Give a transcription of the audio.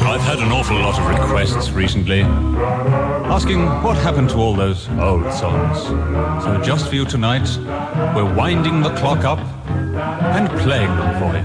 I've had an awful lot of requests recently, asking what happened to all those old songs. So just for you tonight, we're winding the clock up and playing them for you.